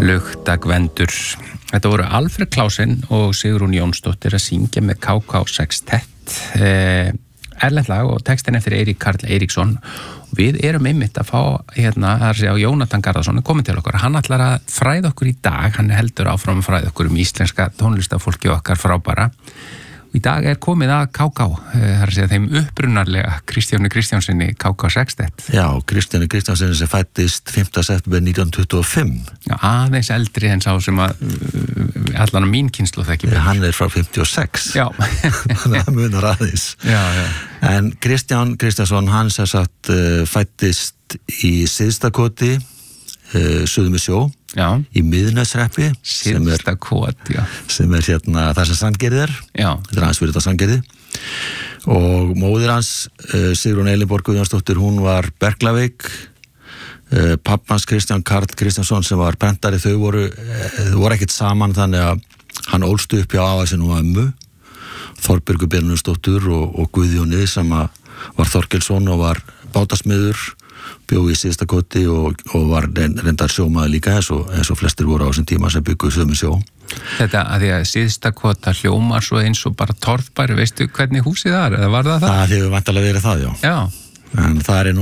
Luktagvendur. Þetta voru Alfred Klausen og Sigrún Jónsdóttir að syngja með KK Sextett. Erlend lag og textin eftir Eirík Karl Eiríksson. Við erum einmitt að fá hérna, það sé á Jónatan Garðarsson er komin til okkur. Hann ætlar að fræða okkur í dag, hann heldur áfram að fræða okkur íslenska tónlistafólki okkar frábæra. Í dag er komið að KK, það er að segja þeim upprunarlega Kristjáni Kristjánsinni KK Sextett. Já, Kristjáni Kristjánsinni sem fættist 5. september 1925. Já, aðeins eldri en sá sem að allan á mín kynslóð þekki betur. Hann er frá 56. Já. Þannig að munar aðeins. Já. En Kristján Kristjánsson, hann sem sagt fættist í Syðstakoti, suðum við sjó. Já. Í Miðneshreppi Syðstakot, já. Sem er hérna þar sem Sandgerði er. Já. Þetta er hans fyrir þetta Sandgerði. Og móðir hans, Sigrún Elinborg Guðjónsdóttir, hún var berklaveik. Pappans Kristján Karl Kristjánsson sem var prentari, þau voru ekkert saman þannig að hann ólst upp hjá afa sinn og ömmu. Þorbjörgu Benundsdóttur og Guðjóni sem var Þorkelsson og var bátasmiður. Bjó í Syðstakoti og var reyndar sjómaður líka eins og flestir voru á þessum tíma sem byggu sömu sjó. Þetta að því að Syðstakota hljómar svo eins og bara torfbæri, veistu hvernig húsið það er, eða var það? Það hefur væntanlega verið það, já. Já. En það er nú